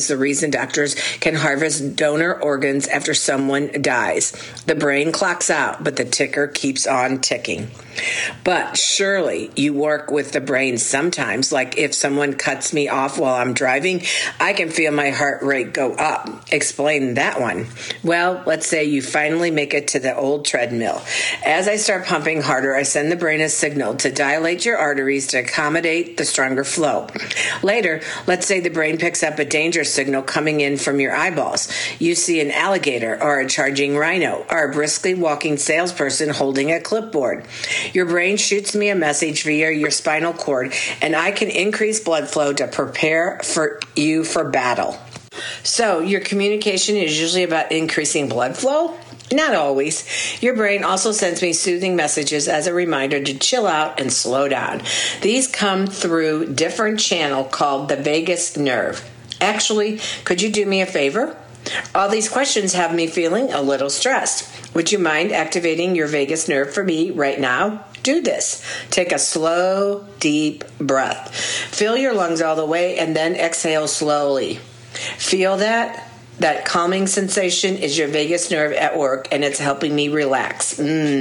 the reason doctors can harvest donor organs after someone dies. The brain clocks out, but the ticker keeps on ticking. But surely you work with the brain sometimes, like if someone cuts me off while I'm driving, I can feel my heart rate go up. Explain that one. Well, let's say you finally make it to the old treadmill. As I start pumping harder, I send the brain a signal to dilate your arteries to accommodate the stronger flow. Later, let's say the brain picks up a danger signal coming in from your eyeballs. You see an alligator or a charging rhino or a briskly walking salesperson holding a clipboard. Your brain shoots me a message via your spinal cord, and I can increase blood flow to prepare you for battle. So your communication is usually about increasing blood flow? Not always. Your brain also sends me soothing messages as a reminder to chill out and slow down. These come through different channel called the vagus nerve. Actually, could you do me a favor? All these questions have me feeling a little stressed. Would you mind activating your vagus nerve for me right now? Do this. Take a slow, deep breath. Fill your lungs all the way and then exhale slowly. Feel that? That calming sensation is your vagus nerve at work, and it's helping me relax.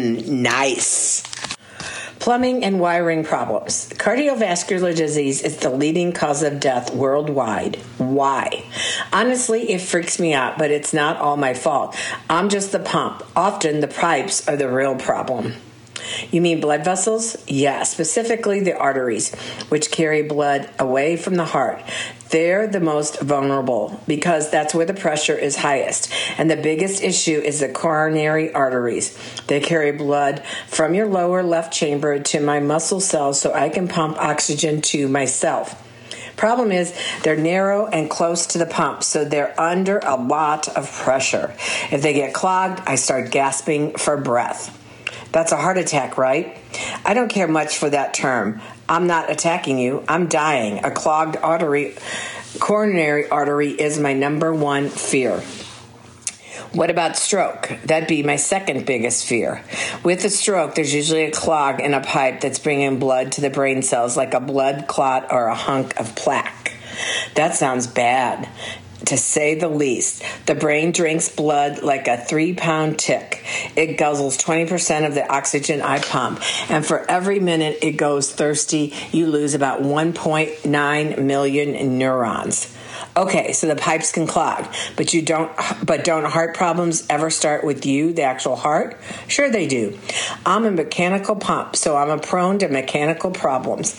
Nice. Plumbing and wiring problems. Cardiovascular disease is the leading cause of death worldwide. Why? Honestly, it freaks me out, but it's not all my fault. I'm just the pump. Often the pipes are the real problem. You mean blood vessels? Yeah, specifically the arteries, which carry blood away from the heart. They're the most vulnerable because that's where the pressure is highest. And the biggest issue is the coronary arteries. They carry blood from your lower left chamber to my muscle cells so I can pump oxygen to myself. Problem is, they're narrow and close to the pump, so they're under a lot of pressure. If they get clogged, I start gasping for breath. That's a heart attack, right? I don't care much for that term. I'm not attacking you. I'm dying. A clogged coronary artery is my number one fear. What about stroke? That'd be my second biggest fear. With a stroke, there's usually a clog in a pipe that's bringing blood to the brain cells like a blood clot or a hunk of plaque. That sounds bad, to say the least. The brain drinks blood like a 3-pound tick. It guzzles 20% of the oxygen I pump, and for every minute it goes thirsty, you lose about 1.9 million neurons. Okay, so the pipes can clog, but don't heart problems ever start with you, the actual heart? Sure they do. I'm a mechanical pump, so I'm prone to mechanical problems.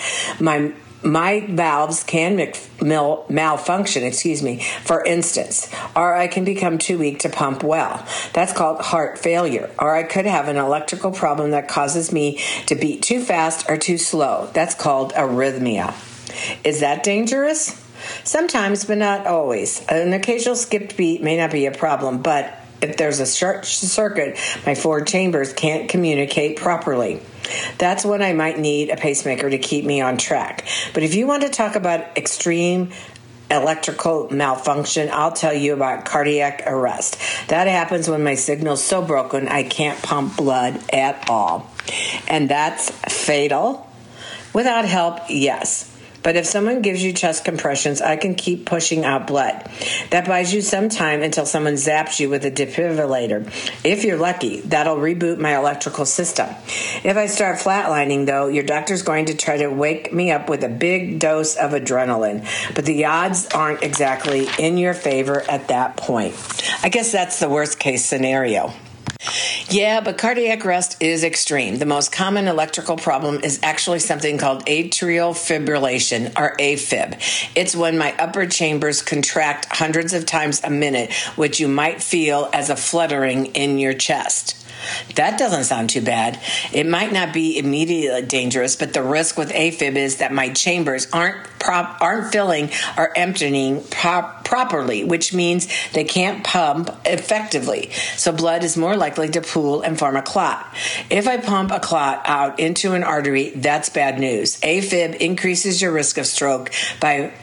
My valves can malfunction, for instance, or I can become too weak to pump well. That's called heart failure. Or I could have an electrical problem that causes me to beat too fast or too slow. That's called arrhythmia. Is that dangerous? Sometimes, but not always. An occasional skipped beat may not be a problem, but if there's a short circuit, my 4 chambers can't communicate properly. That's when I might need a pacemaker to keep me on track. But if you want to talk about extreme electrical malfunction, I'll tell you about cardiac arrest. That happens when my signal's so broken I can't pump blood at all. And that's fatal. Without help, yes. But if someone gives you chest compressions, I can keep pushing out blood. That buys you some time until someone zaps you with a defibrillator. If you're lucky, that'll reboot my electrical system. If I start flatlining, though, your doctor's going to try to wake me up with a big dose of adrenaline. But the odds aren't exactly in your favor at that point. I guess that's the worst case scenario. Yeah, but cardiac arrest is extreme. The most common electrical problem is actually something called atrial fibrillation, or AFib. It's when my upper chambers contract hundreds of times a minute, which you might feel as a fluttering in your chest. That doesn't sound too bad. It might not be immediately dangerous, but the risk with AFib is that my chambers aren't filling or emptying properly, which means they can't pump effectively. So blood is more likely to pool and form a clot. If I pump a clot out into an artery, that's bad news. AFib increases your risk of stroke by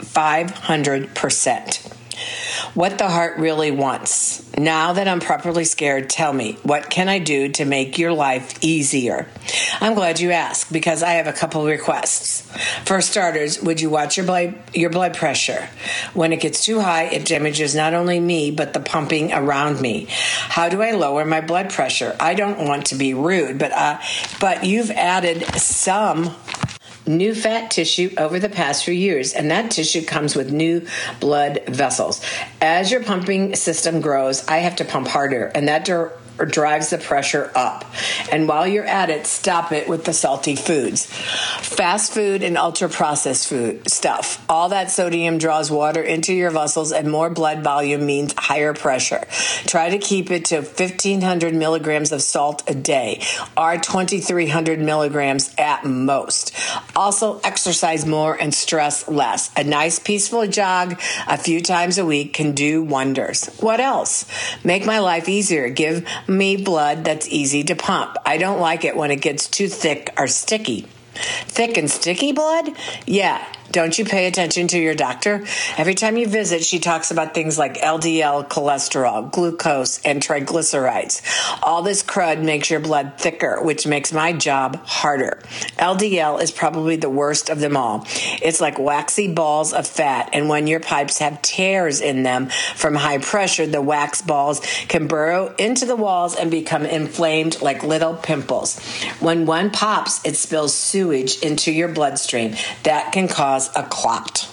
500%. What the heart really wants. Now that I'm properly scared, tell me, what can I do to make your life easier? I'm glad you asked because I have a couple requests. For starters, would you watch your blood pressure? When it gets too high, it damages not only me, but the pumping around me. How do I lower my blood pressure? I don't want to be rude, but you've added some new fat tissue over the past few years, and that tissue comes with new blood vessels. As your pumping system grows, I have to pump harder, and that drives the pressure up. And while you're at it, stop it with the salty foods. Fast food and ultra-processed food stuff. All that sodium draws water into your vessels, and more blood volume means higher pressure. Try to keep it to 1,500 milligrams of salt a day, or 2,300 milligrams at most. Also, exercise more and stress less. A nice peaceful jog a few times a week can do wonders. What else? Make my life easier. Give me blood that's easy to pump. I don't like it when it gets too thick or sticky. Thick and sticky blood? Yeah. Don't you pay attention to your doctor? Every time you visit, she talks about things like LDL cholesterol, glucose, and triglycerides. All this crud makes your blood thicker, which makes my job harder. LDL is probably the worst of them all. It's like waxy balls of fat, and when your pipes have tears in them from high pressure, the wax balls can burrow into the walls and become inflamed like little pimples. When one pops, it spills sewage into your bloodstream. That can cause a clot.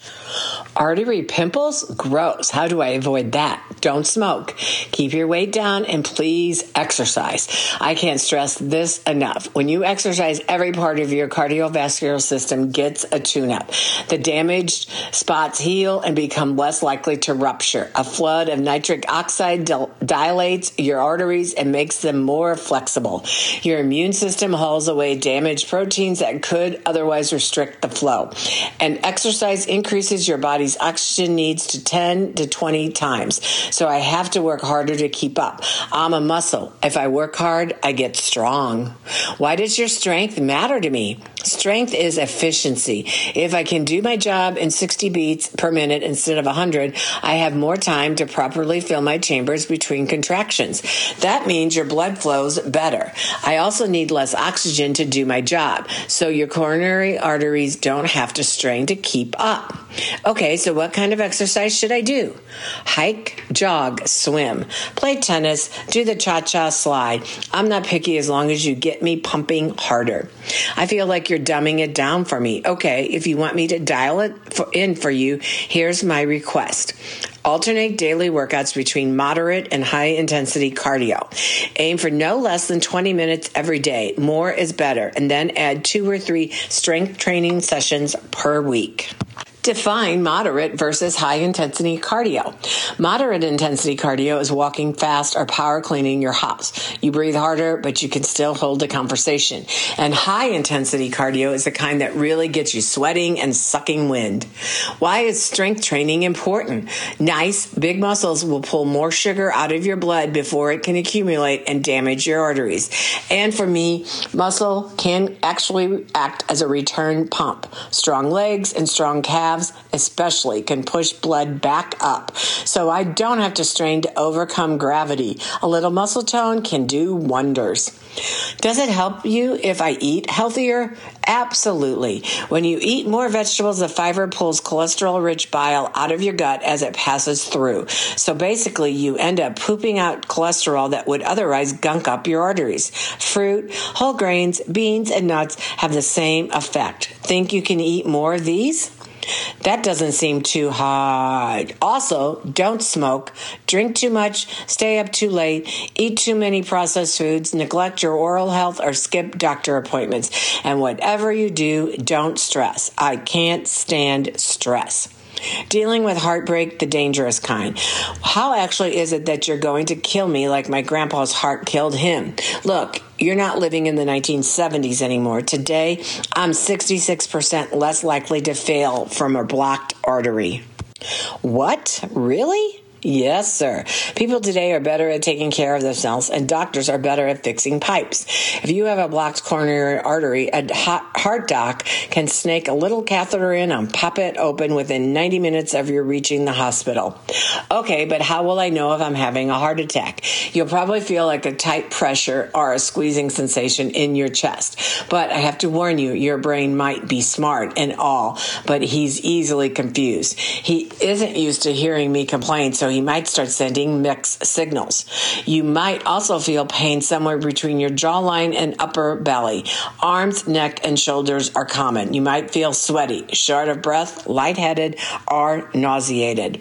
Artery pimples? Gross. How do I avoid that? Don't smoke. Keep your weight down and please exercise. I can't stress this enough. When you exercise, every part of your cardiovascular system gets a tune-up. The damaged spots heal and become less likely to rupture. A flood of nitric oxide dilates your arteries and makes them more flexible. Your immune system hauls away damaged proteins that could otherwise restrict the flow. And exercise increases your body's oxygen needs to 10 to 20 times. So I have to work harder to keep up. I'm a muscle. If I work hard, I get strong. Why does your strength matter to me? Strength is efficiency. If I can do my job in 60 beats per minute instead of 100, I have more time to properly fill my chambers between contractions. That means your blood flows better. I also need less oxygen to do my job, so your coronary arteries don't have to strain to keep up. Okay, so what kind of exercise should I do? Hike, jog, swim, play tennis, do the cha-cha slide. I'm not picky as long as you get me pumping harder. I feel like you're dumbing it down for me. Okay, if you want me to dial it in for you, here's my request. Alternate daily workouts between moderate and high-intensity cardio. Aim for no less than 20 minutes every day. More is better. And then add 2 or 3 strength training sessions per week. Define moderate versus high-intensity cardio. Moderate intensity cardio is walking fast or power cleaning your house. You breathe harder, but you can still hold a conversation. And high-intensity cardio is the kind that really gets you sweating and sucking wind. Why is strength training important? Nice, big muscles will pull more sugar out of your blood before it can accumulate and damage your arteries. And for me, muscle can actually act as a return pump. Strong legs and strong calves especially can push blood back up, so I don't have to strain to overcome gravity. A little muscle tone can do wonders. Does it help you if I eat healthier? Absolutely. When you eat more vegetables, the fiber pulls cholesterol-rich bile out of your gut as it passes through. So basically, you end up pooping out cholesterol that would otherwise gunk up your arteries. Fruit, whole grains, beans, and nuts have the same effect. Think you can eat more of these? That doesn't seem too hard. Also, don't smoke, drink too much, stay up too late, eat too many processed foods, neglect your oral health, or skip doctor appointments. And whatever you do, don't stress. I can't stand stress. Dealing with heartbreak, the dangerous kind. How actually is it that you're going to kill me like my grandpa's heart killed him? Look, you're not living in the 1970s anymore. Today, I'm 66% less likely to fail from a blocked artery. What? Really? Yes, sir. People today are better at taking care of themselves, and doctors are better at fixing pipes. If you have a blocked coronary artery, a heart doc can snake a little catheter in and pop it open within 90 minutes of your reaching the hospital. Okay, but how will I know if I'm having a heart attack? You'll probably feel like a tight pressure or a squeezing sensation in your chest. But I have to warn you, your brain might be smart and all, but he's easily confused. He isn't used to hearing me complain, so he might start sending mixed signals. You might also feel pain somewhere between your jawline and upper belly. Arms, neck, and shoulders are common. You might feel sweaty, short of breath, lightheaded, or nauseated.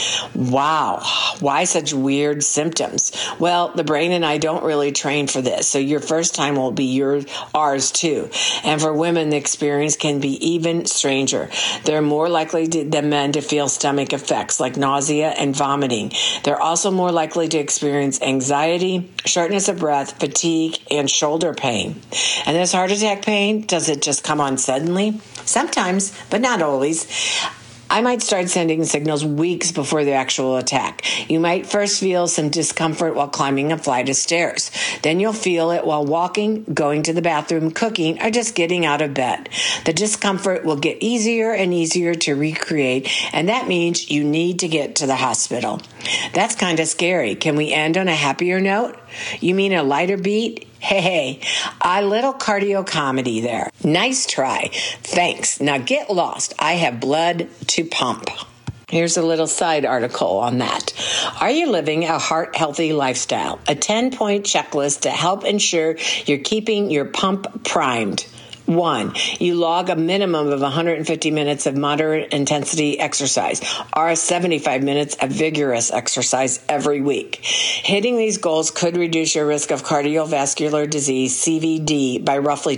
Wow, why such weird symptoms? Well, the brain and I don't really train for this, so your first time will be ours too. And for women, the experience can be even stranger. They're more likely than men to feel stomach effects like nausea and vomiting. They're also more likely to experience anxiety, shortness of breath, fatigue, and shoulder pain. And this heart attack pain, does it just come on suddenly? Sometimes, but not always. I might start sending signals weeks before the actual attack. You might first feel some discomfort while climbing a flight of stairs. Then you'll feel it while walking, going to the bathroom, cooking, or just getting out of bed. The discomfort will get easier and easier to recreate, and that means you need to get to the hospital. That's kind of scary. Can we end on a happier note? You mean a lighter beat? Hey, a little cardio comedy there. Nice try. Thanks. Now get lost. I have blood to pump. Here's a little side article on that. Are you living a heart-healthy lifestyle? A 10-point checklist to help ensure you're keeping your pump primed. 1. You log a minimum of 150 minutes of moderate intensity exercise or 75 minutes of vigorous exercise every week. Hitting these goals could reduce your risk of cardiovascular disease, CVD, by roughly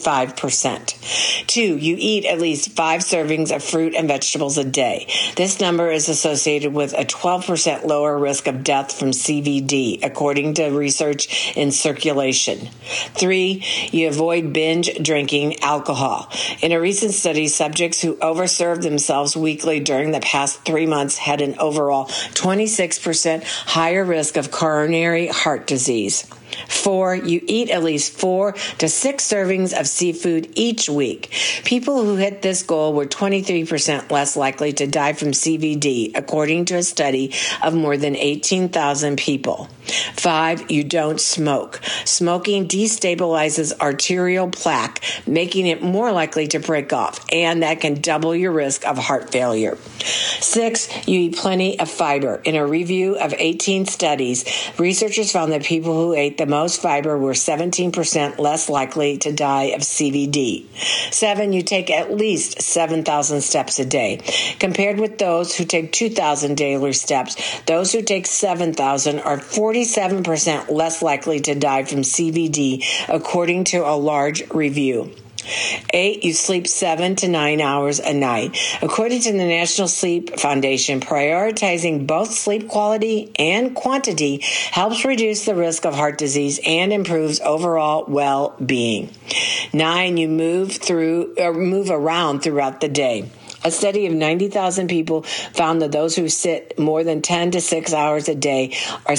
25%. 2. You eat at least 5 servings of fruit and vegetables a day. This number is associated with a 12% lower risk of death from CVD, according to research in Circulation. 3. You avoid binge drinking alcohol. In a recent study, subjects who overserved themselves weekly during the past 3 months had an overall 26% higher risk of coronary heart disease. 4. You eat at least 4 to 6 servings of seafood each week. People who hit this goal were 23% less likely to die from CVD, according to a study of more than 18,000 people. 5. You don't smoke. Smoking destabilizes arterial plaque, making it more likely to break off, and that can double your risk of heart failure. 6. You eat plenty of fiber. In a review of 18 studies, researchers found that people who ate the most fiber were 17% less likely to die of CVD. 7. You take at least 7,000 steps a day. Compared with those who take 2,000 daily steps, those who take 7,000 are 47% less likely to die from CVD, according to a large review. 8. You sleep 7 to 9 hours a night. According to the National Sleep Foundation, prioritizing both sleep quality and quantity helps reduce the risk of heart disease and improves overall well-being. 9. You move around throughout the day. A study of 90,000 people found that those who sit more than 10 to 6 hours a day are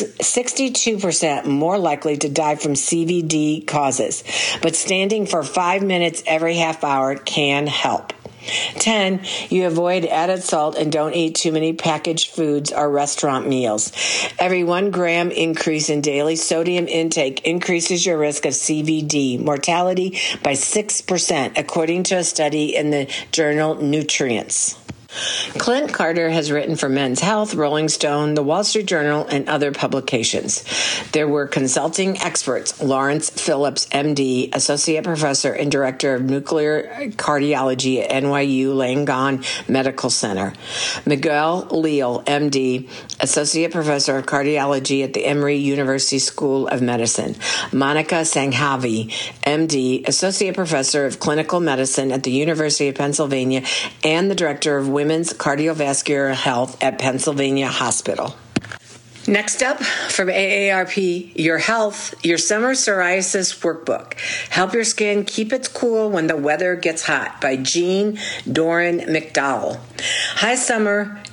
62% more likely to die from CVD causes. But standing for 5 minutes every half hour can help. 10. You avoid added salt and don't eat too many packaged foods or restaurant meals. Every 1 gram increase in daily sodium intake increases your risk of CVD mortality by 6%, according to a study in the journal Nutrients. Clint Carter has written for Men's Health, Rolling Stone, The Wall Street Journal, and other publications. There were consulting experts: Lawrence Phillips, MD, Associate Professor and Director of Nuclear Cardiology at NYU Langone Medical Center; Miguel Leal, MD, Associate Professor of Cardiology at the Emory University School of Medicine; Monica Sanghavi, MD, Associate Professor of Clinical Medicine at the University of Pennsylvania and the Director of Women's Cardiovascular Health at Pennsylvania Hospital. Next up, from AARP, Your Health, Your Summer Psoriasis Workbook. Help your skin keep it cool when the weather gets hot, by Jean Doran McDowell. Hi, summer.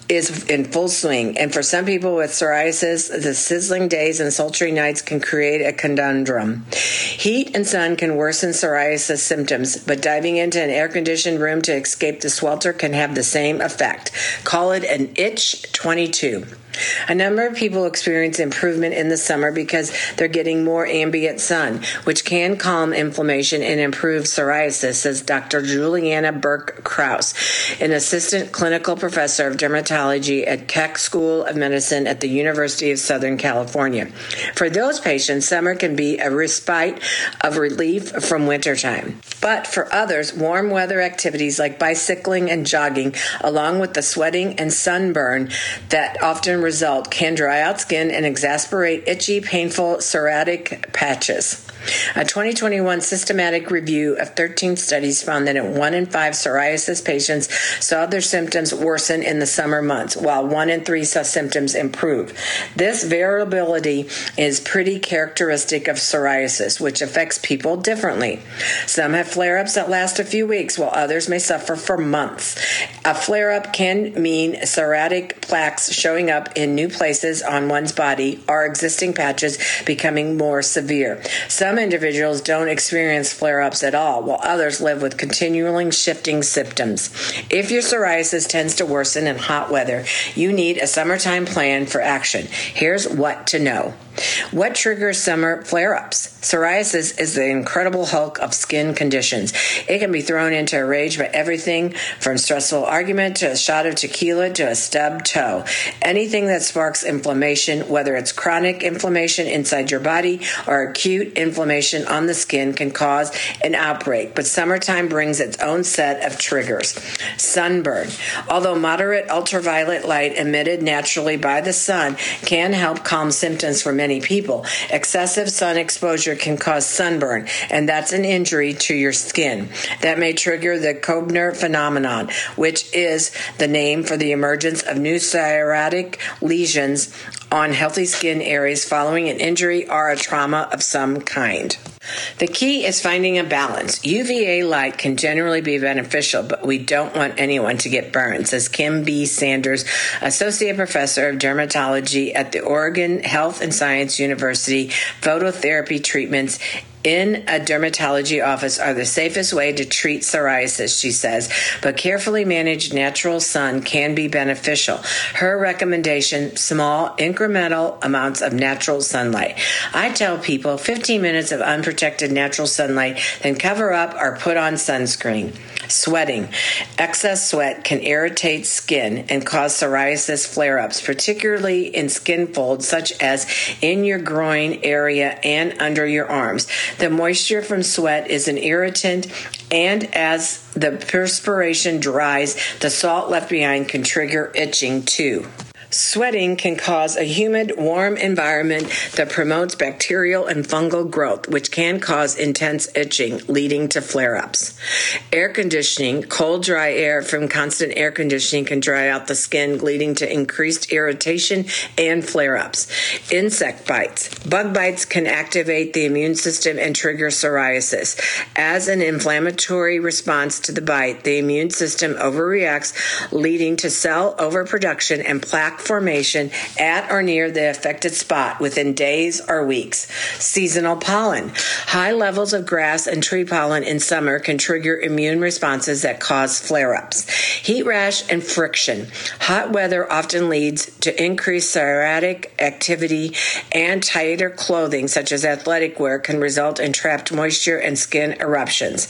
is in full swing, and for some people with psoriasis, the sizzling days and sultry nights can create a conundrum. Heat and sun can worsen psoriasis symptoms, but diving into an air-conditioned room to escape the swelter can have the same effect. Call it an itch 22. A number of people experience improvement in the summer because they're getting more ambient sun, which can calm inflammation and improve psoriasis, says Dr. Juliana Burke-Kraus, an assistant clinical professor of dermatology at Keck School of Medicine at the University of Southern California. For those patients, summer can be a respite of relief from wintertime. But for others, warm weather activities like bicycling and jogging, along with the sweating and sunburn that often result, can dry out skin and exacerbate itchy, painful psoriatic patches. A 2021 systematic review of 13 studies found that 1 in 5 psoriasis patients saw their symptoms worsen in the summer months, while 1 in 3 saw symptoms improve. This variability is pretty characteristic of psoriasis, which affects people differently. Some have flare-ups that last a few weeks, while others may suffer for months. A flare-up can mean psoriatic plaques showing up in new places on one's body or existing patches becoming more severe. Some individuals don't experience flare-ups at all, while others live with continually shifting symptoms. If your psoriasis tends to worsen in hot weather, you need a summertime plan for action. Here's what to know. What triggers summer flare-ups? Psoriasis is the incredible hulk of skin conditions. It can be thrown into a rage by everything from stressful argument to a shot of tequila to a stubbed toe. Anything that sparks inflammation, whether it's chronic inflammation inside your body or acute inflammation on the skin, can cause an outbreak. But summertime brings its own set of triggers. Sunburn. Although moderate ultraviolet light emitted naturally by the sun can help calm symptoms for many people, excessive sun exposure can cause sunburn, and that's an injury to your skin. That may trigger the Koebner phenomenon, which is the name for the emergence of new psoriatic lesions on healthy skin areas following an injury or a trauma of some kind. The key is finding a balance. UVA light can generally be beneficial, but we don't want anyone to get burned, says Kim B. Sanders, Associate Professor of Dermatology at the Oregon Health and Science University. Phototherapy treatments in a dermatology office are the safest way to treat psoriasis, she says, but carefully managed natural sun can be beneficial. Her recommendation, small incremental amounts of natural sunlight. I tell people 15 minutes of unprotected natural sunlight, then cover up or put on sunscreen. Sweating. Excess sweat can irritate skin and cause psoriasis flare-ups, particularly in skin folds such as in your groin area and under your arms. The moisture from sweat is an irritant, and as the perspiration dries, the salt left behind can trigger itching too. Sweating can cause a humid, warm environment that promotes bacterial and fungal growth, which can cause intense itching, leading to flare-ups. Air conditioning, cold, dry air from constant air conditioning can dry out the skin, leading to increased irritation and flare-ups. Insect bites. Bug bites can activate the immune system and trigger psoriasis. As an inflammatory response to the bite, the immune system overreacts, leading to cell overproduction and plaque formation at or near the affected spot within days or weeks. Seasonal pollen. High levels of grass and tree pollen in summer can trigger immune responses that cause flare-ups. Heat rash and friction. Hot weather often leads to increased psoriatic activity, and tighter clothing such as athletic wear can result in trapped moisture and skin eruptions.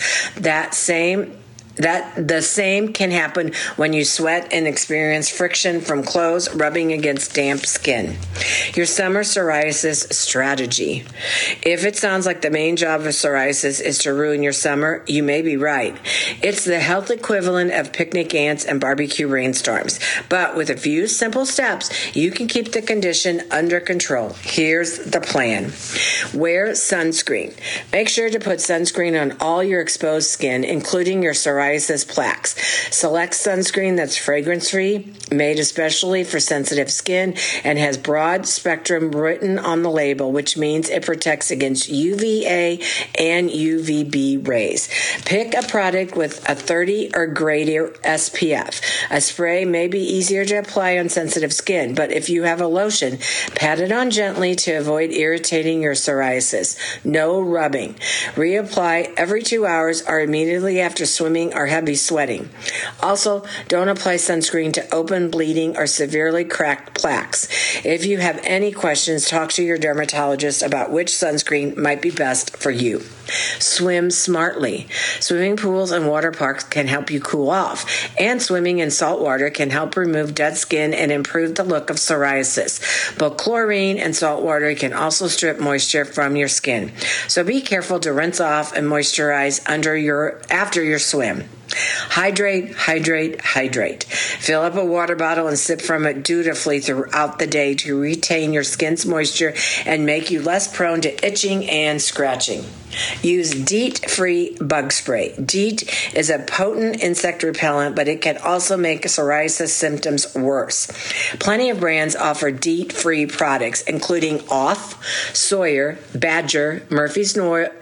The same can happen when you sweat and experience friction from clothes rubbing against damp skin. Your summer psoriasis strategy. If it sounds like the main job of psoriasis is to ruin your summer, you may be right. It's the health equivalent of picnic ants and barbecue rainstorms. But with a few simple steps, you can keep the condition under control. Here's the plan. Wear sunscreen. Make sure to put sunscreen on all your exposed skin, including your psoriasis psoriasis plaques. Select sunscreen that's fragrance-free, made especially for sensitive skin, and has broad spectrum written on the label, which means it protects against UVA and UVB rays. Pick a product with a 30 or greater SPF. A spray may be easier to apply on sensitive skin, but if you have a lotion, pat it on gently to avoid irritating your psoriasis. No rubbing. Reapply every 2 hours or immediately after swimming or heavy sweating. Also, don't apply sunscreen to open, bleeding, or severely cracked plaques. If you have any questions, talk to your dermatologist about which sunscreen might be best for you. Swim smartly. Swimming pools and water parks can help you cool off, and swimming in salt water can help remove dead skin and improve the look of psoriasis. Both chlorine and salt water can also strip moisture from your skin. So be careful to rinse off and moisturize after your swim. Hydrate, hydrate, hydrate. Fill up a water bottle and sip from it dutifully throughout the day to retain your skin's moisture and make you less prone to itching and scratching. Use DEET-free bug spray. DEET is a potent insect repellent, but it can also make psoriasis symptoms worse. Plenty of brands offer DEET-free products, including Off, Sawyer, Badger, Murphy's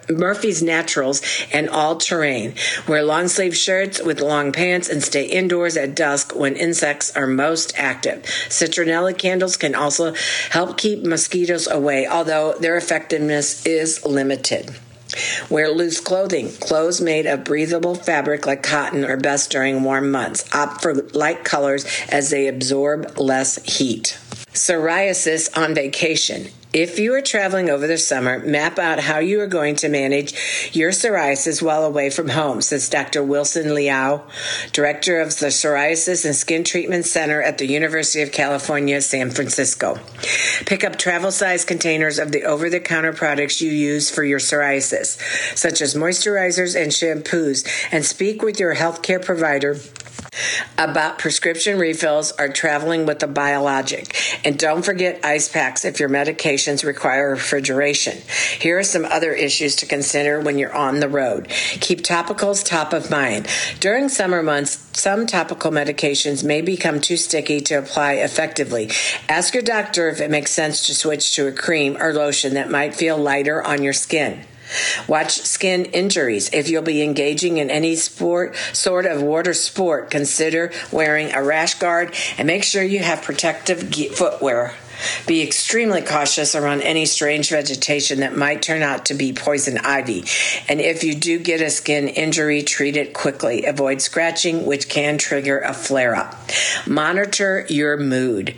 Naturals, and All Terrain. Wear long-sleeve shirts with long pants and stay indoors at dusk when insects are most active. Citronella candles can also help keep mosquitoes away, although their effectiveness is limited. Wear loose clothing. Clothes made of breathable fabric like cotton are best during warm months. Opt for light colors as they absorb less heat. Psoriasis on vacation. If you are traveling over the summer, map out how you are going to manage your psoriasis while away from home, says Dr. Wilson Liao, director of the Psoriasis and Skin Treatment Center at the University of California, San Francisco. Pick up travel-size containers of the over-the-counter products you use for your psoriasis, such as moisturizers and shampoos, and speak with your healthcare provider about prescription refills or traveling with a biologic. And don't forget ice packs if your medications require refrigeration. Here are some other issues to consider when you're on the road. Keep topicals top of mind. During summer months, some topical medications may become too sticky to apply effectively. Ask your doctor if it makes sense to switch to a cream or lotion that might feel lighter on your skin. Watch skin injuries. If you'll be engaging in any sort of water sport, consider wearing a rash guard and make sure you have protective footwear. Be extremely cautious around any strange vegetation that might turn out to be poison ivy. And if you do get a skin injury, treat it quickly. Avoid scratching, which can trigger a flare-up. Monitor your mood.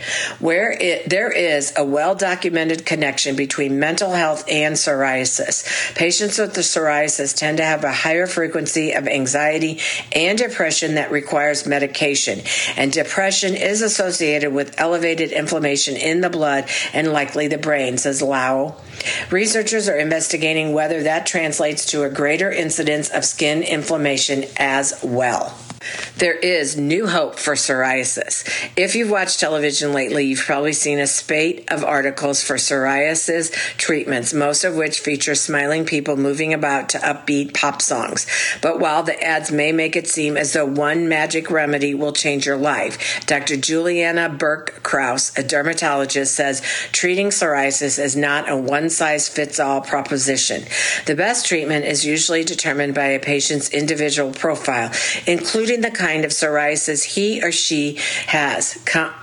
There is a well-documented connection between mental health and psoriasis. Patients with the psoriasis tend to have a higher frequency of anxiety and depression that requires medication. And depression is associated with elevated inflammation in the blood and likely the brain, says Lau. Researchers are investigating whether that translates to a greater incidence of skin inflammation as well. There is new hope for psoriasis. If you've watched television lately, you've probably seen a spate of articles for psoriasis treatments, most of which feature smiling people moving about to upbeat pop songs. But while the ads may make it seem as though one magic remedy will change your life, Dr. Juliana Burke-Kraus, a dermatologist, says treating psoriasis is not a one-size-fits-all proposition. The best treatment is usually determined by a patient's individual profile, including the kind of psoriasis he or she has,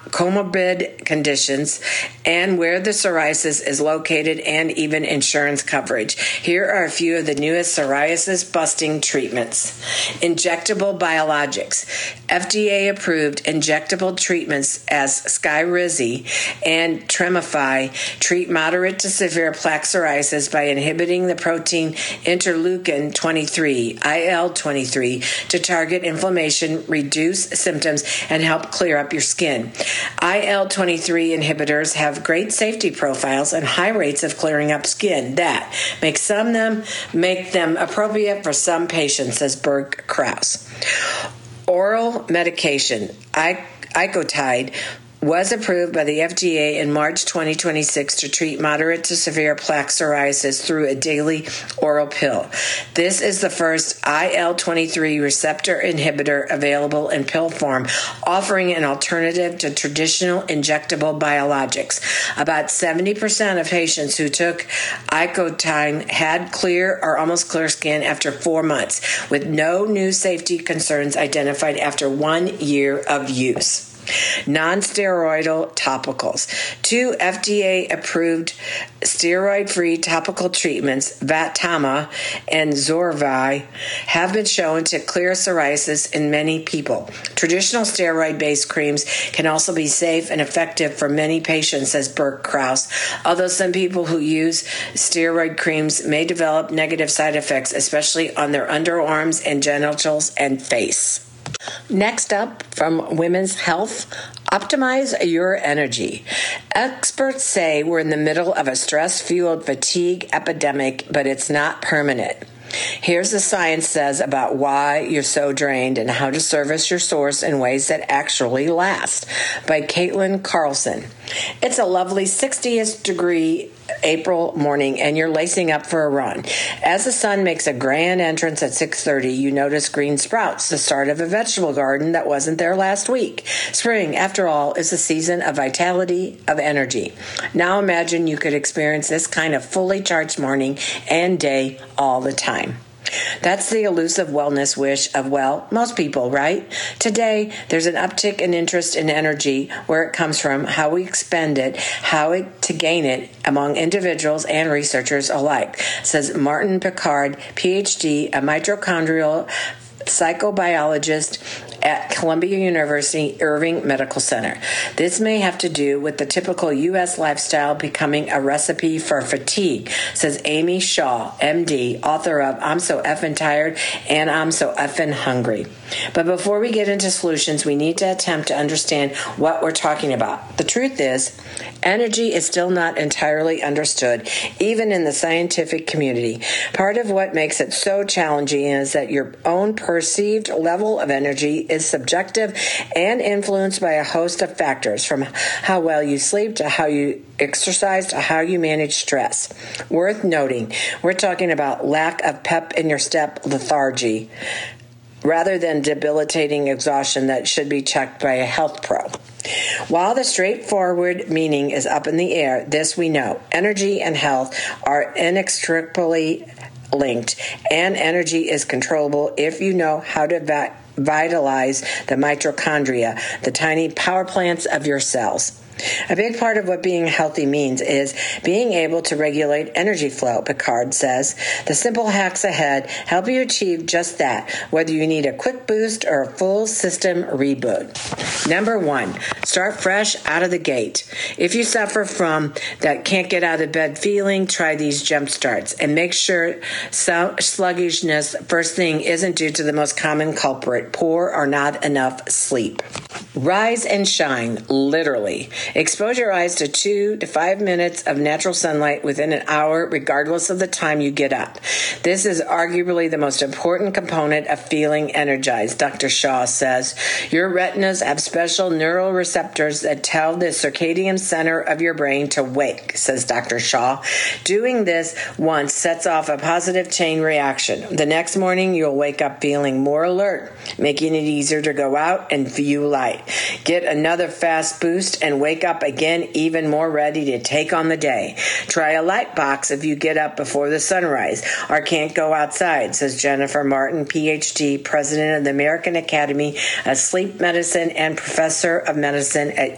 comorbid conditions, and where the psoriasis is located, and even insurance coverage. Here are a few of the newest psoriasis-busting treatments. Injectable biologics. FDA-approved injectable treatments as Skyrizi and Tremify treat moderate to severe plaque psoriasis by inhibiting the protein interleukin 23, IL-23, to target inflammation, reduce symptoms, and help clear up your skin. IL-23 inhibitors have great safety profiles and high rates of clearing up skin that make them appropriate for some patients, says Burke-Kraus. Oral medication, Icotide, was approved by the FDA in March 2026 to treat moderate to severe plaque psoriasis through a daily oral pill. This is the first IL-23 receptor inhibitor available in pill form, offering an alternative to traditional injectable biologics. About 70% of patients who took Icotine had clear or almost clear skin after 4 months, with no new safety concerns identified after 1 year of use. Non-steroidal topicals. 2 FDA-approved steroid-free topical treatments, Vatama and Zorvay, have been shown to clear psoriasis in many people. Traditional steroid-based creams can also be safe and effective for many patients, says Burke Krause, although some people who use steroid creams may develop negative side effects, especially on their underarms and genitals and face. Next up, from Women's Health, optimize your energy. Experts say we're in the middle of a stress-fueled fatigue epidemic, but it's not permanent. Here's the science says about why you're so drained and how to service your source in ways that actually last, by Caitlin Carlson. It's a lovely 60th degree April morning and you're lacing up for a run. As the sun makes a grand entrance at 6:30, you notice green sprouts, the start of a vegetable garden that wasn't there last week. Spring, after all, is a season of vitality, of energy. Now imagine you could experience this kind of fully charged morning and day all the time. That's the elusive wellness wish of, well, most people, right? Today, there's an uptick in interest in energy, where it comes from, how we expend it, to gain it among individuals and researchers alike, says Martin Picard, PhD, a mitochondrial psychobiologist at Columbia University Irving Medical Center. This may have to do with the typical U.S. lifestyle becoming a recipe for fatigue, says Amy Shaw, MD, author of I'm So Effin' Tired and I'm So Effin' Hungry. But before we get into solutions, we need to attempt to understand what we're talking about. The truth is, energy is still not entirely understood, even in the scientific community. Part of what makes it so challenging is that your own perceived level of energy is subjective and influenced by a host of factors, from how well you sleep to how you exercise to how you manage stress. Worth noting, we're talking about lack of pep in your step, lethargy, rather than debilitating exhaustion that should be checked by a health pro. While the straightforward meaning is up in the air, this we know: energy and health are inextricably linked, and energy is controllable if you know how to vitalize the mitochondria, the tiny power plants of your cells. A big part of what being healthy means is being able to regulate energy flow, Picard says. The simple hacks ahead help you achieve just that, whether you need a quick boost or a full system reboot. Number 1, start fresh out of the gate. If you suffer from that can't get out of bed feeling, try these jump starts and make sure sluggishness first thing isn't due to the most common culprit: poor or not enough sleep. Rise and shine, literally. Expose your eyes to 2 to 5 minutes of natural sunlight within an hour, regardless of the time you get up. This is arguably the most important component of feeling energized, Dr. Shaw says. Your retinas have special neural receptors that tell the circadian center of your brain to wake, says Dr. Shaw. Doing this once sets off a positive chain reaction. The next morning, you'll wake up feeling more alert, making it easier to go out and view light. Get another fast boost and wake up again even more ready to take on the day. Try a light box if you get up before the sunrise or can't go outside, says Jennifer Martin, PhD, president of the American Academy of Sleep Medicine and professor of medicine at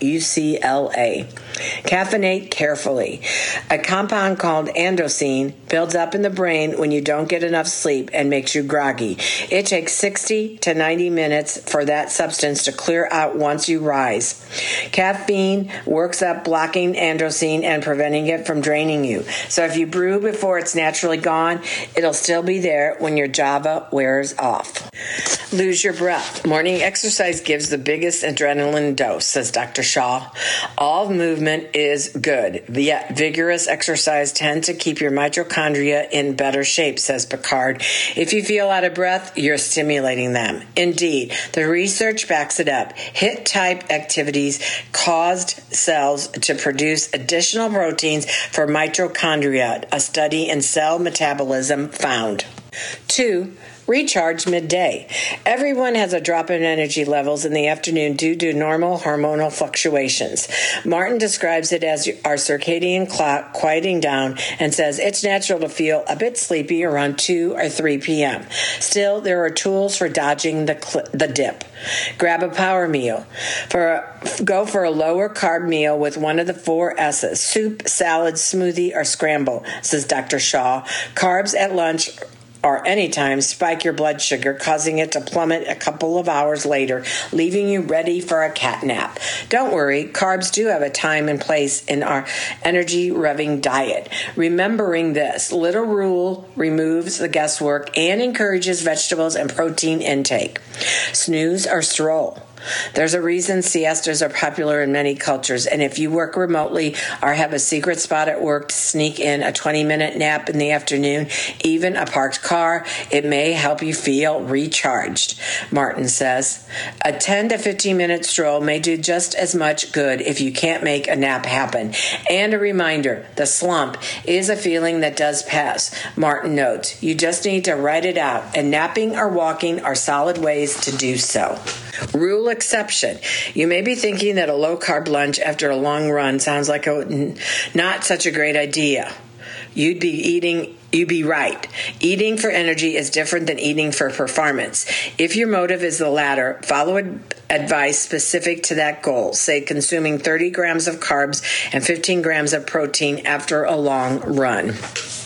UCLA. Caffeinate carefully. A compound called andosine builds up in the brain when you don't get enough sleep and makes you groggy. It takes 60 to 90 minutes for that substance to clear out once you rise. Caffeine works up blocking andosine and preventing it from draining you. So if you brew before it's naturally gone, it'll still be there when your Java wears off. Lose your breath. Morning exercise gives the biggest adrenaline dose, says Dr. Shaw. All movement is good, yet vigorous exercise tends to keep your mitochondria in better shape, says Picard. If you feel out of breath, you're stimulating them. Indeed, the research backs it up. HIIT-type activities caused cells to produce additional proteins for mitochondria, a study in Cell Metabolism found. 2. Recharge midday. Everyone has a drop in energy levels in the afternoon due to normal hormonal fluctuations. Martin describes it as our circadian clock quieting down and says it's natural to feel a bit sleepy around 2 or 3 p.m. Still, there are tools for dodging the dip. Grab a power meal. Go for a lower carb meal with one of the 4 S's: soup, salad, smoothie, or scramble, says Dr. Shaw. Carbs at lunch or anytime spike your blood sugar, causing it to plummet a couple of hours later, leaving you ready for a cat nap. Don't worry, carbs do have a time and place in our energy-revving diet. Remembering this little rule removes the guesswork and encourages vegetables and protein intake. Snooze or stroll. There's a reason siestas are popular in many cultures, and if you work remotely or have a secret spot at work to sneak in a 20-minute nap in the afternoon, even a parked car, it may help you feel recharged, Martin says. A 10 to 15-minute stroll may do just as much good if you can't make a nap happen. And a reminder, the slump is a feeling that does pass, Martin notes. You just need to write it out, and napping or walking are solid ways to do so. Rule exception. You may be thinking that a low-carb lunch after a long run sounds like not such a great idea. You'd be right. Eating for energy is different than eating for performance. If your motive is the latter, follow advice specific to that goal. Say consuming 30 grams of carbs and 15 grams of protein after a long run.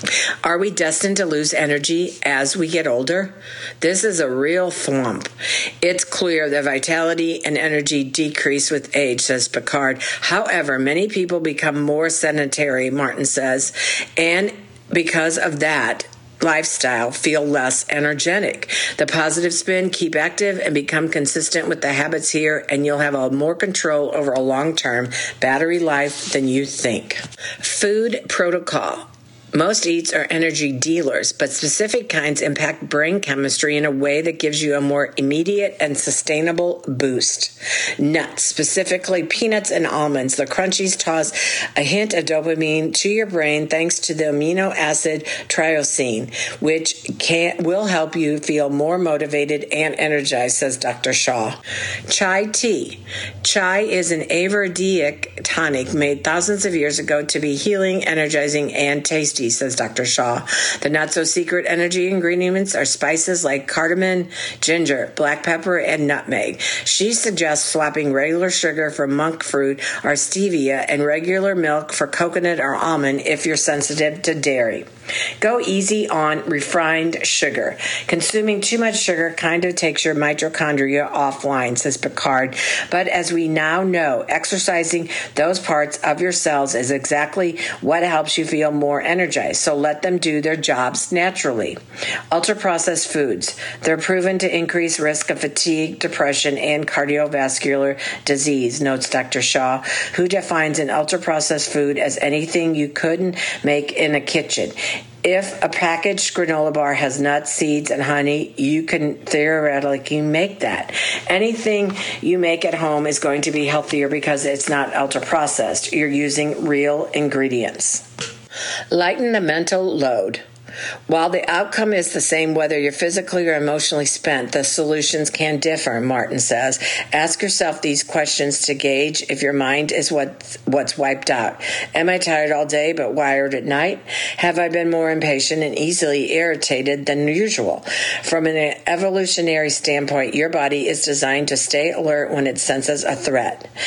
Are we destined to lose energy as we get older? This is a real thwomp. It's clear that vitality and energy decrease with age, says Picard. However, many people become more sedentary, Martin says, and because of that lifestyle, feel less energetic. The positive spin: keep active and become consistent with the habits here, and you'll have more control over a long-term battery life than you think. Food protocol. Most eats are energy dealers, but specific kinds impact brain chemistry in a way that gives you a more immediate and sustainable boost. Nuts, specifically peanuts and almonds. The crunchies toss a hint of dopamine to your brain thanks to the amino acid tyrosine, which will help you feel more motivated and energized, says Dr. Shaw. Chai tea. Chai is an Ayurvedic tonic made thousands of years ago to be healing, energizing, and tasty, says Dr. Shaw. The not-so-secret energy ingredients are spices like cardamom, ginger, black pepper, and nutmeg. She suggests swapping regular sugar for monk fruit or stevia and regular milk for coconut or almond if you're sensitive to dairy. Go easy on refined sugar. Consuming too much sugar kind of takes your mitochondria offline, says Picard. But as we now know, exercising those parts of your cells is exactly what helps you feel more energized. So let them do their jobs naturally. Ultra-processed foods. They're proven to increase risk of fatigue, depression, and cardiovascular disease, notes Dr. Shaw, who defines an ultra-processed food as anything you couldn't make in a kitchen. If a packaged granola bar has nuts, seeds, and honey, you can theoretically make that. Anything you make at home is going to be healthier because it's not ultra-processed. You're using real ingredients. Lighten the mental load. While the outcome is the same whether you're physically or emotionally spent, the solutions can differ, Martin says. Ask yourself these questions to gauge if your mind is what's wiped out. Am I tired all day but wired at night? Have I been more impatient and easily irritated than usual? From an evolutionary standpoint, your body is designed to stay alert when it senses a threat.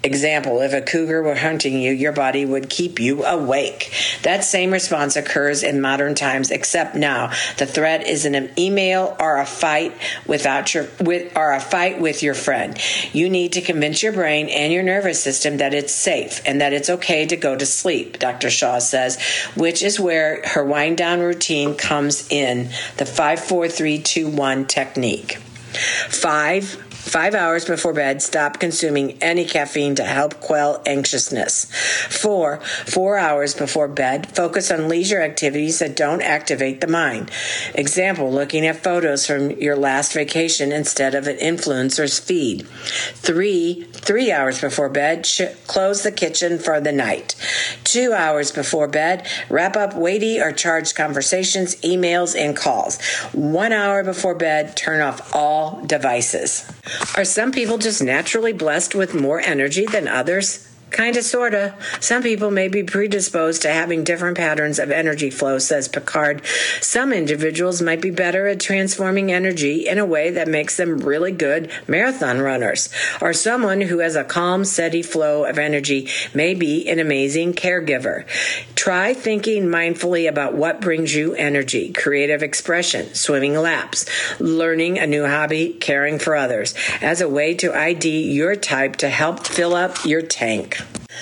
Example, if a cougar were hunting you, your body would keep you awake. That same response occurs in modern times, except now the threat is an email or a fight with your friend. You need to convince your brain and your nervous system that it's safe and that it's okay to go to sleep, Dr. Shaw says, which is where her wind down routine comes in, the 5-4-3-2-1 technique. 5 hours before bed, stop consuming any caffeine to help quell anxiousness. 4 hours before bed, focus on leisure activities that don't activate the mind. Example, looking at photos from your last vacation instead of an influencer's feed. 3 hours before bed, close the kitchen for the night. 2 hours before bed, wrap up weighty or charged conversations, emails, and calls. 1 hour before bed, turn off all devices. Are some people just naturally blessed with more energy than others? Kinda, sorta. Some people may be predisposed to having different patterns of energy flow, says Picard. Some individuals might be better at transforming energy in a way that makes them really good marathon runners. Or someone who has a calm, steady flow of energy may be an amazing caregiver. Try thinking mindfully about what brings you energy: creative expression, swimming laps, learning a new hobby, caring for others, as a way to ID your type to help fill up your tank.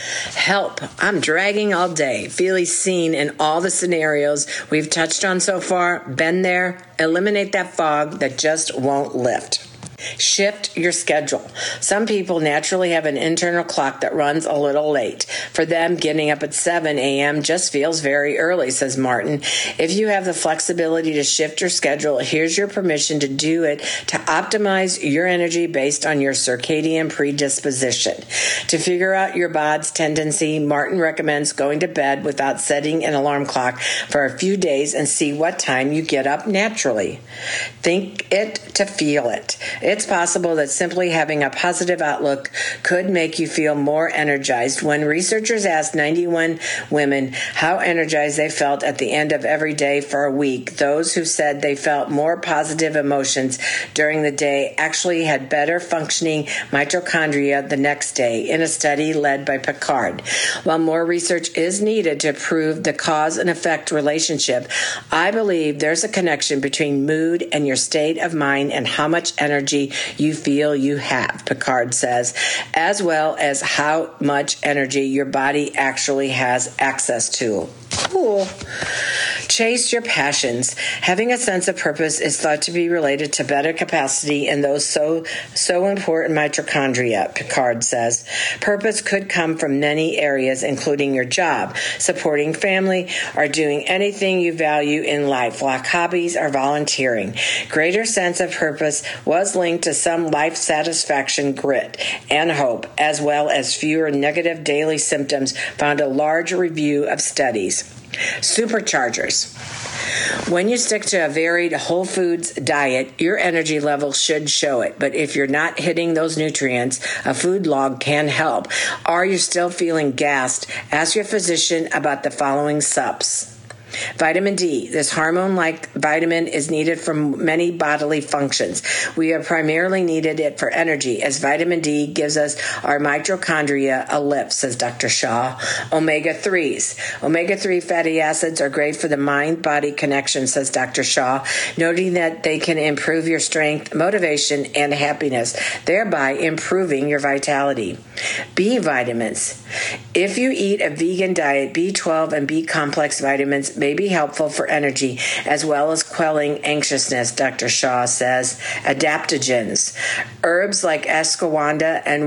Help. I'm dragging all day. Feeling seen in all the scenarios we've touched on so far. Been there. Eliminate that fog that just won't lift. Shift your schedule. Some people naturally have an internal clock that runs a little late. For them, getting up at 7 a.m. just feels very early, says Martin. If you have the flexibility to shift your schedule, here's your permission to do it to optimize your energy based on your circadian predisposition. To figure out your body's tendency, Martin recommends going to bed without setting an alarm clock for a few days and see what time you get up naturally. Think it to feel it. It's possible that simply having a positive outlook could make you feel more energized. When researchers asked 91 women how energized they felt at the end of every day for a week, those who said they felt more positive emotions during the day actually had better functioning mitochondria the next day, in a study led by Picard. While more research is needed to prove the cause and effect relationship, I believe there's a connection between mood and your state of mind and how much energy you feel you have, Picard says, as well as how much energy your body actually has access to. Cool. Chase your passions. Having a sense of purpose is thought to be related to better capacity in those so important mitochondria, Picard says. Purpose could come from many areas, including your job, supporting family, or doing anything you value in life, like hobbies or volunteering. Greater sense of purpose was linked to some life satisfaction, grit, and hope, as well as fewer negative daily symptoms, found a large review of studies. Superchargers. When you stick to a varied whole foods diet, your energy level should show it. But if you're not hitting those nutrients, a food log can help. Or you're still feeling gassed, ask your physician about the following sups. Vitamin D. This hormone-like vitamin is needed for many bodily functions. We have primarily needed it for energy, as vitamin D gives us our mitochondria a lift, says Dr. Shaw. Omega-3s. Omega-3 fatty acids are great for the mind-body connection, says Dr. Shaw, noting that they can improve your strength, motivation, and happiness, thereby improving your vitality. B vitamins. If you eat a vegan diet, B12 and B-complex vitamins may be helpful for energy as well as quelling anxiousness, Dr. Shaw says. Adaptogens. Herbs like ashwagandha and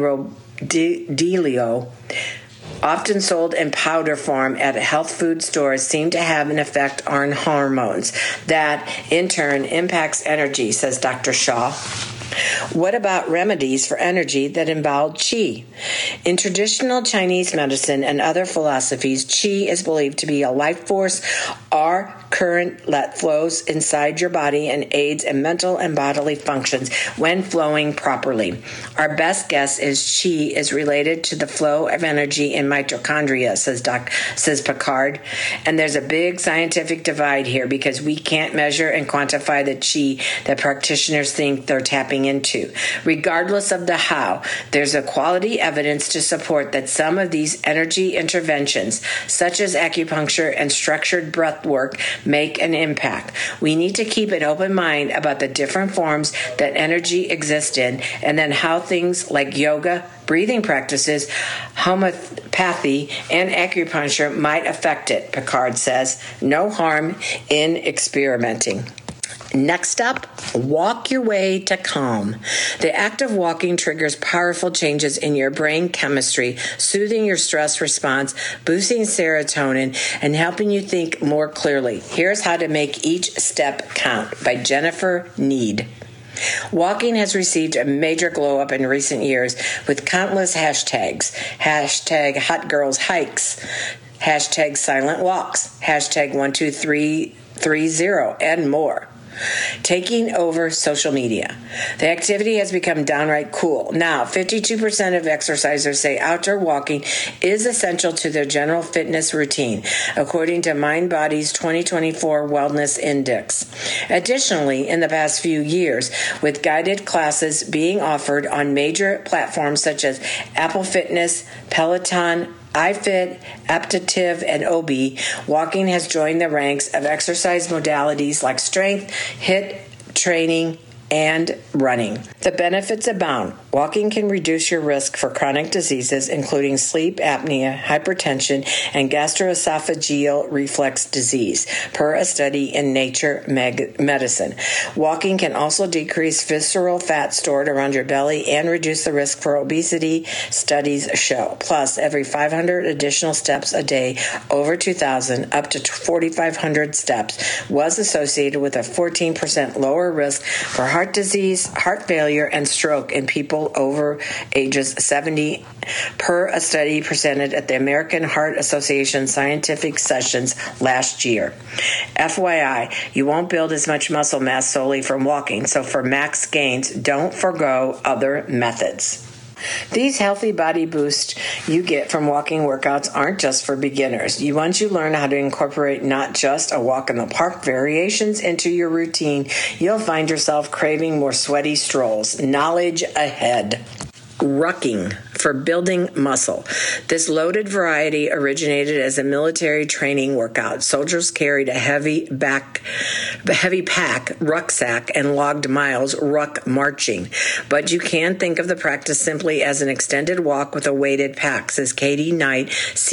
rhodiola, often sold in powder form at health food stores, seem to have an effect on hormones. That, in turn, impacts energy, says Dr. Shaw. What about remedies for energy that involve qi? In traditional Chinese medicine and other philosophies, qi is believed to be a life force or current that flows inside your body and aids in mental and bodily functions when flowing properly. Our best guess is qi is related to the flow of energy in mitochondria, says Picard. And there's a big scientific divide here because we can't measure and quantify the qi that practitioners think they're tapping tapping into. Regardless of the how, there's a quality evidence to support that some of these energy interventions, such as acupuncture and structured breath work, make an impact. We need to keep an open mind about the different forms that energy exists in, and then how things like yoga, breathing practices, homeopathy, and acupuncture might affect it, Picard says. No harm in experimenting. Next up, walk your way to calm. The act of walking triggers powerful changes in your brain chemistry, soothing your stress response, boosting serotonin, and helping you think more clearly. Here's how to make each step count by Jennifer Need. Walking has received a major glow up in recent years with countless hashtags. Hashtag hot girls hikes, hashtag silent walks, hashtag 12330, and more. Taking over social media. The activity has become downright cool. Now, 52% of exercisers say outdoor walking is essential to their general fitness routine, according to MindBody's 2024 Wellness Index. Additionally, in the past few years, with guided classes being offered on major platforms such as Apple Fitness, Peloton, iFit, Aptiv, and Obi, walking has joined the ranks of exercise modalities like strength, HIIT training, and running. The benefits abound. Walking can reduce your risk for chronic diseases, including sleep apnea, hypertension, and gastroesophageal reflux disease, per a study in Nature Medicine. Walking can also decrease visceral fat stored around your belly and reduce the risk for obesity, studies show. Plus, every 500 additional steps a day, over 2,000 up to 4,500 steps, was associated with a 14% lower risk for heart disease, heart failure, and stroke in people over ages 70, per a study presented at the American Heart Association Scientific Sessions last year. FYI, you won't build as much muscle mass solely from walking, so for max gains, don't forgo other methods. These healthy body boosts you get from walking workouts aren't just for beginners. Once you learn how to incorporate not just a walk in the park variations into your routine, you'll find yourself craving more sweaty strolls. Knowledge ahead. Rucking for building muscle. This loaded variety originated as a military training workout. Soldiers carried a heavy pack, rucksack, and logged miles ruck marching. But you can think of the practice simply as an extended walk with a weighted pack, says Katie Knight,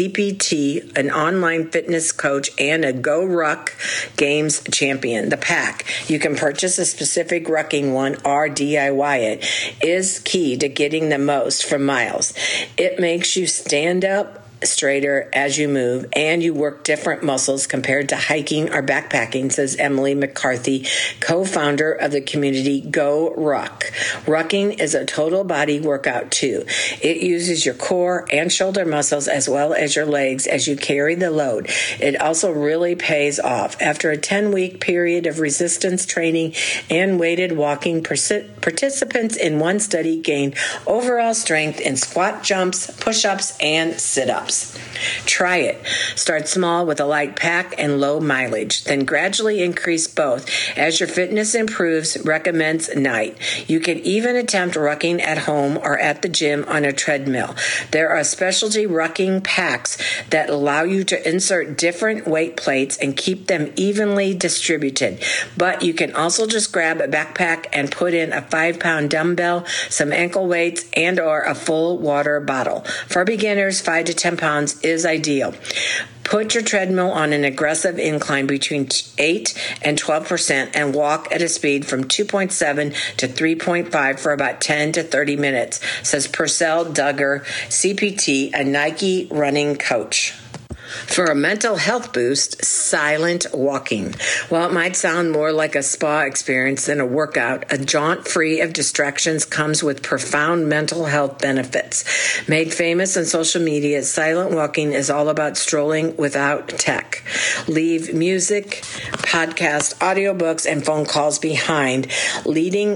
CPT, an online fitness coach and a Go Ruck Games champion. The pack, you can purchase a specific rucking one or DIY it, is key to getting the most from miles. It makes you stand up straighter as you move, and you work different muscles compared to hiking or backpacking, says Emily McCarthy, co-founder of the community Go Ruck. Rucking is a total body workout too. It uses your core and shoulder muscles as well as your legs as you carry the load. It also really pays off. After a 10-week period of resistance training and weighted walking, participants in one study gained overall strength in squat jumps, push-ups, and sit-ups. Try it. Start small with a light pack and low mileage, then gradually increase both. As your fitness improves, recommends Knight. You can even attempt rucking at home or at the gym on a treadmill. There are specialty rucking packs that allow you to insert different weight plates and keep them evenly distributed. But you can also just grab a backpack and put in a 5-pound dumbbell, some ankle weights, and or a full water bottle. For beginners, 5 to 10 pounds is ideal. Put your treadmill on an aggressive incline between 8 and 12% and walk at a speed from 2.7 to 3.5 for about 10 to 30 minutes, says Purcell Duggar, CPT, a Nike running coach. For a mental health boost, silent walking. While it might sound more like a spa experience than a workout, a jaunt free of distractions comes with profound mental health benefits. Made famous on social media, silent walking is all about strolling without tech. Leave music, podcast, audiobooks, and phone calls behind, leading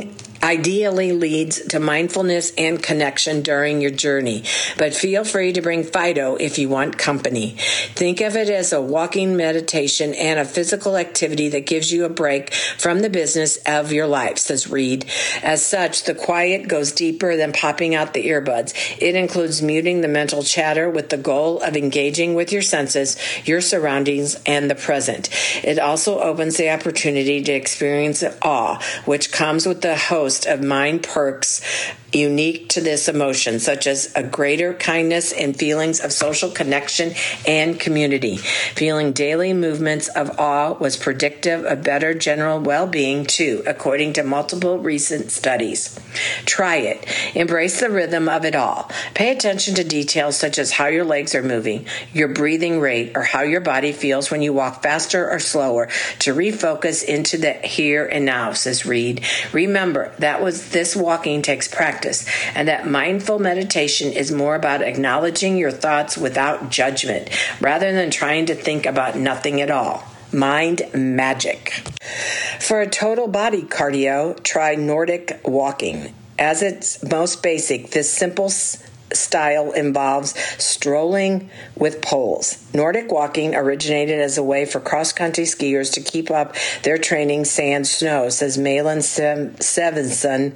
ideally leads to mindfulness and connection during your journey, but feel free to bring Fido if you want company. Think of it as a walking meditation and a physical activity that gives you a break from the business of your life, says Reed. As such, the quiet goes deeper than popping out the earbuds. It includes muting the mental chatter with the goal of engaging with your senses, your surroundings, and the present. It also opens the opportunity to experience awe, which comes with the host of mind perks unique to this emotion, such as a greater kindness and feelings of social connection and community. Feeling daily movements of awe was predictive of better general well-being too, according to multiple recent studies. Try it. Embrace the rhythm of it all. Pay attention to details such as how your legs are moving, your breathing rate, or how your body feels when you walk faster or slower to refocus into the here and now, says Reed. Remember, this walking takes practice, and that mindful meditation is more about acknowledging your thoughts without judgment, rather than trying to think about nothing at all. Mind magic. For a total body cardio, try Nordic walking. As its most basic, this simple style involves strolling with poles. Nordic walking originated as a way for cross-country skiers to keep up their training sans snow, says Malin Svensson,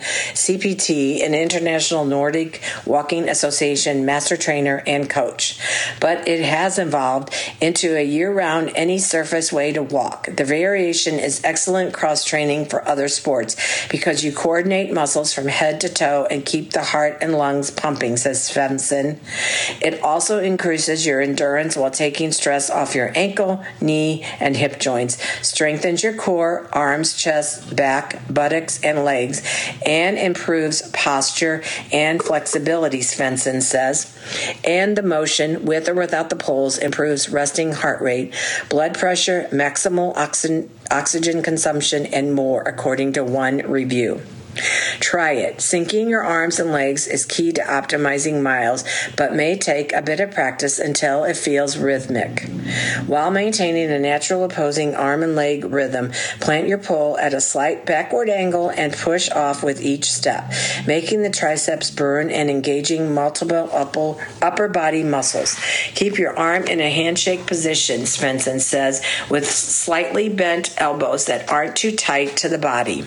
CPT, an International Nordic Walking Association master trainer and coach. But it has evolved into a year-round, any-surface way to walk. The variation is excellent cross-training for other sports because you coordinate muscles from head to toe and keep the heart and lungs pumping, says Svensson. It also increases your endurance while taking stress off your ankle, knee, and hip joints, strengthens your core, arms, chest, back, buttocks, and legs, and improves posture and flexibility, Svensson says. And the motion, with or without the poles, improves resting heart rate, blood pressure, maximal oxygen consumption, and more, according to one review. Try it. Syncing your arms and legs is key to optimizing miles, but may take a bit of practice until it feels rhythmic. While maintaining a natural opposing arm and leg rhythm, plant your pole at a slight backward angle and push off with each step, making the triceps burn and engaging multiple upper body muscles. Keep your arm in a handshake position, Svensson says, with slightly bent elbows that aren't too tight to the body.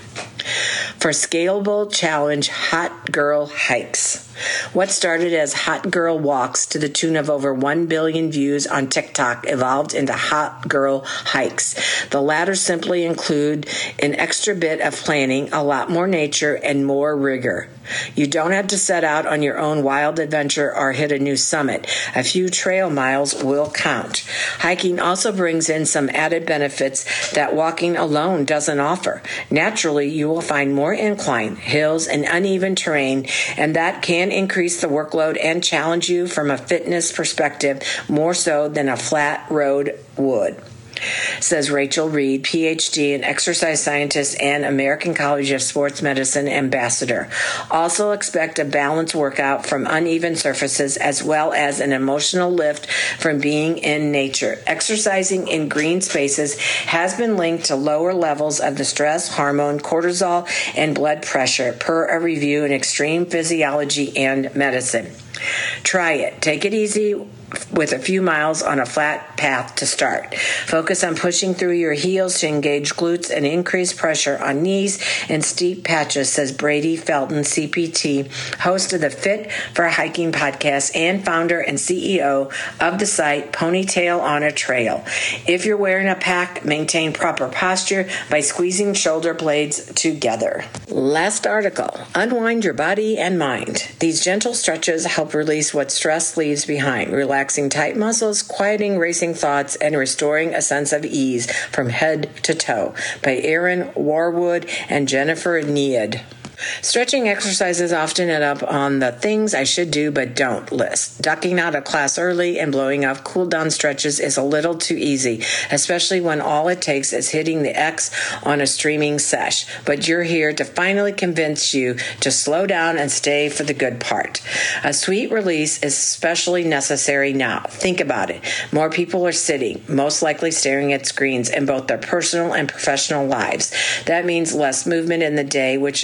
For scalable challenge, hot girl hikes. What started as hot girl walks to the tune of over 1 billion views on TikTok evolved into hot girl hikes. The latter simply include an extra bit of planning, a lot more nature, and more rigor. You don't have to set out on your own wild adventure or hit a new summit. A few trail miles will count. Hiking also brings in some added benefits that walking alone doesn't offer. Naturally, you will find more incline, hills, and uneven terrain, and that can increase the workload and challenge you from a fitness perspective more so than a flat road would, says Rachel Reed, PhD, an exercise scientist and American College of Sports Medicine ambassador. Also expect a balanced workout from uneven surfaces as well as an emotional lift from being in nature. Exercising in green spaces has been linked to lower levels of the stress hormone cortisol and blood pressure, per a review in Extreme Physiology and Medicine. Try it. Take it easy with a few miles on a flat path to start. Focus on pushing through your heels to engage glutes and increase pressure on knees and steep patches, says Brady Felton, CPT, host of the Fit for Hiking podcast and founder and CEO of the site Ponytail on a Trail. If you're wearing a pack, maintain proper posture by squeezing shoulder blades together. Last article, unwind your body and mind. These gentle stretches help release what stress leaves behind, relaxing tight muscles, quieting racing thoughts, and restoring a sense of ease from head to toe, by Aaron Warwood and Jennifer Need. Stretching exercises often end up on the things I should do but don't list. Ducking out of class early and blowing off cool-down stretches is a little too easy, especially when all it takes is hitting the X on a streaming sesh. But you're here to finally convince you to slow down and stay for the good part. A sweet release is especially necessary now. Think about it. More people are sitting, most likely staring at screens in both their personal and professional lives. That means less movement in the day, which in turn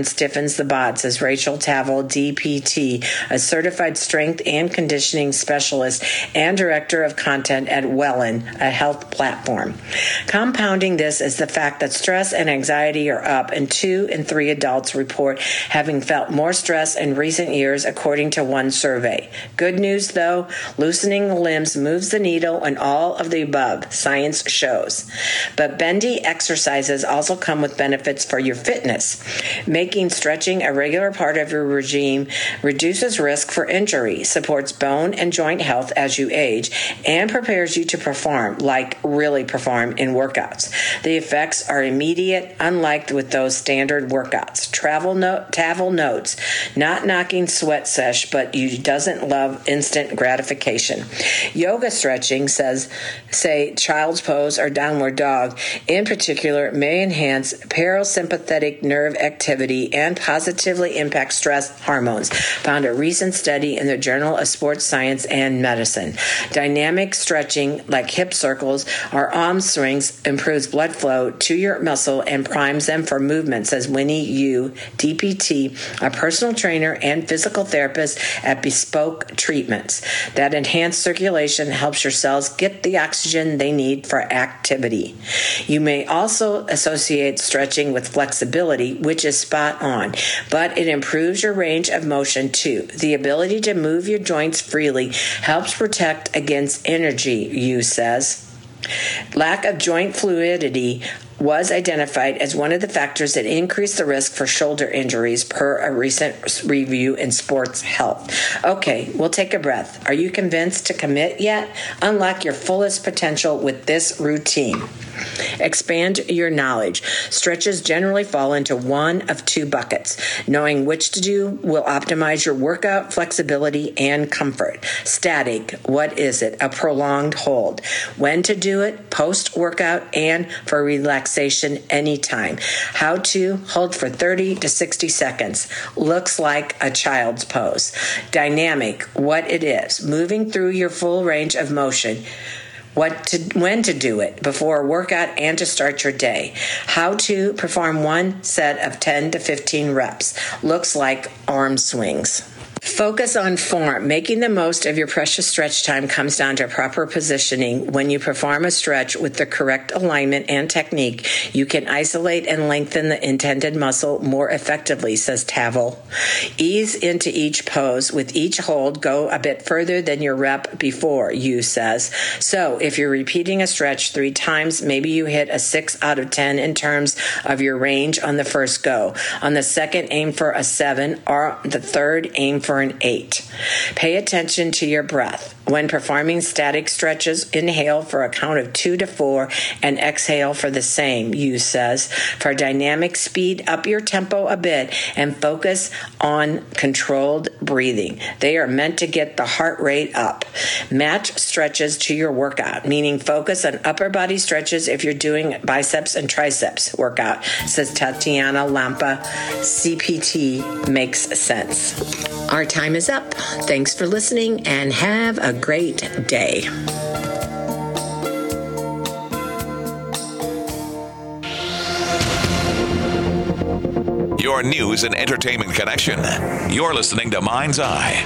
stiffens the bod, says Rachel Tavel, DPT, a certified strength and conditioning specialist and director of content at Wellen, a health platform. Compounding this is the fact that stress and anxiety are up, and 2 in 3 adults report having felt more stress in recent years, according to one survey. Good news, though, loosening the limbs moves the needle in all of the above, science shows. But bendy exercises also come with benefits for your fitness. Making stretching a regular part of your regime reduces risk for injury, supports bone and joint health as you age, and prepares you to perform, like really perform, in workouts. The effects are immediate, unlike with those standard workouts. Tavel notes, not knocking sweat sesh, but you doesn't love instant gratification. Yoga stretching says, say, child's pose or downward dog, in particular, may enhance parasympathetic nerve activity and positively impact stress hormones, found a recent study in the Journal of Sports Science and Medicine. Dynamic stretching, like hip circles or arm swings, improves blood flow to your muscle and primes them for movement, says Winnie Yu, DPT, a personal trainer and physical therapist at Bespoke Treatments. That enhanced circulation helps your cells get the oxygen they need for activity. You may also associate stretching with flexibility, which is spot on, but it improves your range of motion too. The ability to move your joints freely helps protect against energy, Yu says. Lack of joint fluidity was identified as one of the factors that increase the risk for shoulder injuries per a recent review in Sports Health. Okay, we'll take a breath. Are you convinced to commit yet? Unlock your fullest potential with this routine. Expand your knowledge. Stretches generally fall into one of 2 buckets. Knowing which to do will optimize your workout flexibility and comfort. Static, what is it? A prolonged hold. When to do it, post-workout and for relaxation anytime. How to hold for 30 to 60 seconds. Looks like a child's pose. Dynamic, what it is. Moving through your full range of motion. When to do it, before a workout and to start your day. How to perform one set of 10 to 15 reps. Looks like arm swings. Focus on form. Making the most of your precious stretch time comes down to proper positioning. When you perform a stretch with the correct alignment and technique, you can isolate and lengthen the intended muscle more effectively, says Tavel. Ease into each pose. With each hold, go a bit further than your rep before, Yu says. So if you're repeating a stretch 3 times, maybe you hit a 6 out of 10 in terms of your range on the first go. On the second, aim for a 7, or the third, aim for an 8. Pay attention to your breath. When performing static stretches, inhale for a count of 2 to 4 and exhale for the same, Yu says. For dynamic speed, up your tempo a bit and focus on controlled breathing. They are meant to get the heart rate up. Match stretches to your workout, meaning focus on upper body stretches if you're doing biceps and triceps workout, says Tatiana Lampa. CPT makes sense. Our time is up. Thanks for listening and have a great day. Your news and entertainment connection. You're listening to Mind's Eye.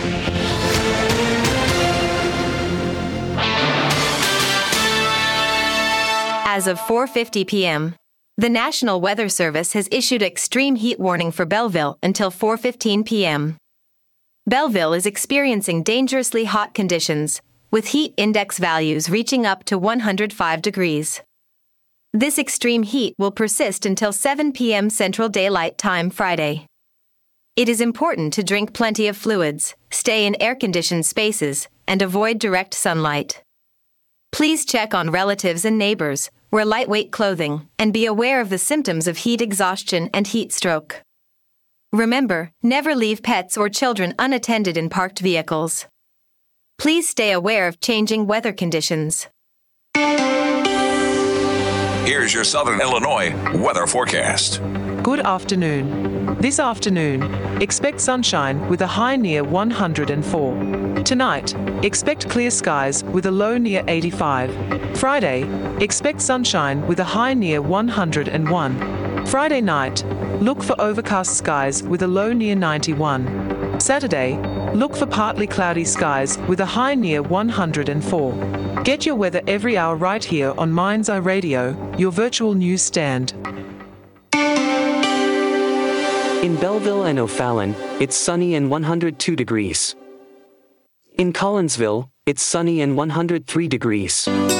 As of 4:50 p.m., the National Weather Service has issued extreme heat warning for Belleville until 4:15 p.m. Belleville is experiencing dangerously hot conditions, with heat index values reaching up to 105 degrees. This extreme heat will persist until 7 p.m. Central Daylight Time Friday. It is important to drink plenty of fluids, stay in air-conditioned spaces, and avoid direct sunlight. Please check on relatives and neighbors, wear lightweight clothing, and be aware of the symptoms of heat exhaustion and heat stroke. Remember, never leave pets or children unattended in parked vehicles. Please stay aware of changing weather conditions. Here's your Southern Illinois weather forecast. Good afternoon. This afternoon, expect sunshine with a high near 104. Tonight, expect clear skies with a low near 85. Friday, expect sunshine with a high near 101. Friday night, look for overcast skies with a low near 91. Saturday, look for partly cloudy skies with a high near 104. Get your weather every hour right here on Mind's Eye Radio, your virtual news stand. In Belleville and O'Fallon, it's sunny and 102 degrees. In Collinsville, it's sunny and 103 degrees.